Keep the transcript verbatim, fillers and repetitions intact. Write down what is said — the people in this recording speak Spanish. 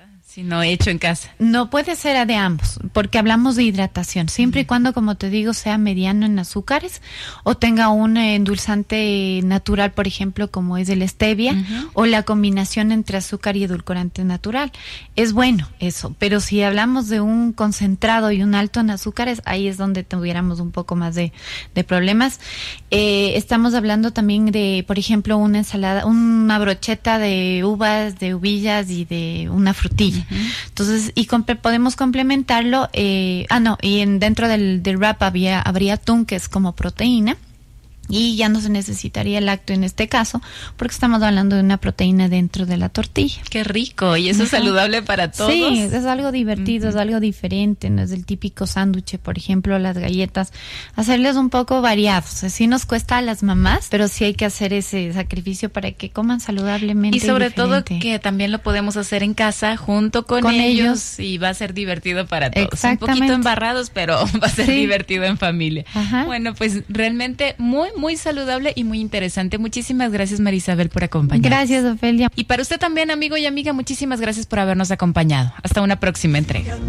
sino hecho en casa. No, puede ser de ambos, porque hablamos de hidratación, siempre y cuando, como te digo, sea mediano en azúcares o tenga un endulzante natural, por ejemplo, como es el stevia, uh-huh. o la combinación entre azúcar y edulcorante natural. Es bueno eso, pero si hablamos de un concentrado y un alto en azúcares, ahí es donde tuviéramos un poco más de, de problemas. Eh, estamos hablando también de, por ejemplo, una ensalada, una brocheta de uvas, de uvillas y de una frutilla. Uh-huh. Entonces, y comp- podemos complementarlo, eh, ah no, y en, dentro del, del wrap había, habría atún, que es como proteína, y ya no se necesitaría el lácteo en este caso, porque estamos hablando de una proteína dentro de la tortilla. ¡Qué rico! ¿Y eso uh-huh. es saludable para todos? Sí, es algo divertido, uh-huh. es algo diferente, no es el típico sándwich, por ejemplo, las galletas. Hacerles un poco variados, o sea, sí nos cuesta a las mamás, pero sí hay que hacer ese sacrificio para que coman saludablemente. Y sobre diferente. todo que también lo podemos hacer en casa junto con, con ellos, ellos y va a ser divertido para todos. Exactamente. Un poquito embarrados, pero va a ser sí. divertido en familia. Ajá. Bueno, pues realmente muy muy saludable y muy interesante. Muchísimas gracias, Marisabel, por acompañarnos. Gracias, Ofelia. Y para usted también, amigo y amiga, muchísimas gracias por habernos acompañado. Hasta una próxima entrega.